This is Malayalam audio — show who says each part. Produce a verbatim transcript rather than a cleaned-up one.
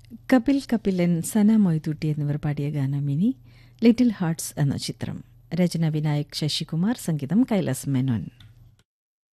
Speaker 1: കപിൽ കപിലൻ, സന മൊയ്തുട്ടി എന്നിവർ പാടിയ ഗാനം ഇനി ലിറ്റിൽ ഹാർട്ട്സ് എന്ന ചിത്രം. രചന വിനായക് ശശികുമാർ, സംഗീതം കൈലാസ് മേനോൻ.